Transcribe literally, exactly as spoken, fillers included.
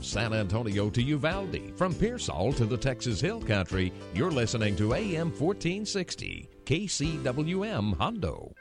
San Antonio to Uvalde, from Pearsall to the Texas Hill Country, you're listening to A M fourteen sixty, K C W M Hondo.